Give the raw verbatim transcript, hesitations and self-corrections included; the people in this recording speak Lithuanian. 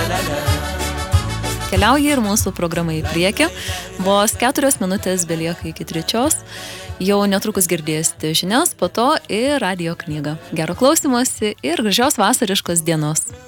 Keliauja ir mūsų programa į priekį. Vos keturios minutės belieka iki trečios. Jau netrukus girdėsite žinias, po to ir radijo knygą. Gero klausymosi ir gražios vasariškos dienos.